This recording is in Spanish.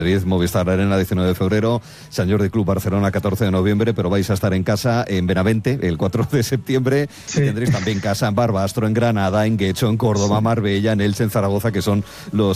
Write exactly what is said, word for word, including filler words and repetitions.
Madrid, Movistar Arena, diecinueve de febrero, San Jordi Club Barcelona, catorce de noviembre, pero vais a estar en casa en Benavente el cuatro de septiembre, sí. Y tendréis también casa en Barbastro, en Granada, en Guecho, en Córdoba, sí. Marbella, en Elche, en Zaragoza, que son los